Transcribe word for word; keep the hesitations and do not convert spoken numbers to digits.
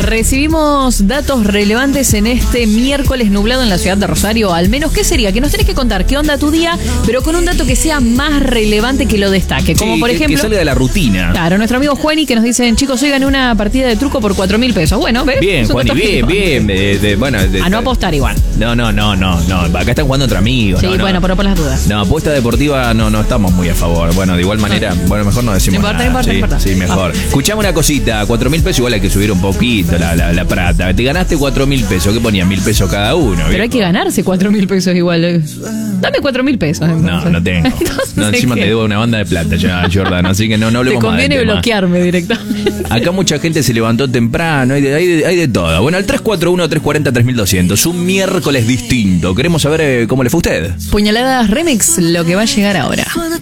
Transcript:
Recibimos datos relevantes en este miércoles nublado en la ciudad de Rosario. Al menos, ¿qué sería? Que nos tenés que contar qué onda tu día, pero con un dato que sea más relevante, que lo destaque. Como sí, por que, ejemplo... que salga de la rutina. Claro, nuestro amigo Juani, que nos dicen, chicos, hoy gané una partida de truco por cuatro mil pesos. Bueno, ¿ves? Bien, Juani, bien, bien. De, de, bueno, de, a no apostar igual. No, no, no, no, no. Acá están jugando entre amigos. Sí, no, bueno, no. pero por las dudas. No, apuesta deportiva no, no estamos muy a favor. Bueno, de igual manera, no. bueno, mejor no decimos no importa, nada. No importa, sí, no importa. sí, mejor. Ah. Escuchame una cosita, cuatro mil pesos igual hay que subir un poquito la, la, la plata. Te ganaste cuatro mil pesos, ¿qué ponía? Mil pesos cada uno. Pero viejo. Hay que ganarse cuatro mil pesos igual. Dame cuatro mil pesos. Entonces. No, no tengo. No, encima te debo una banda de plata ya, Jordan, así que no, no hablemos más. Te más conviene bloquearme directamente. Acá mucha gente se levantó temprano, hay de, hay de, hay de todo. Bueno, al tres cuatro uno, tres cuatro cero, tres mil doscientos, un miércoles distinto. Queremos saber eh, cómo le fue a usted. Puñaladas Remix, lo que va a llegar ahora.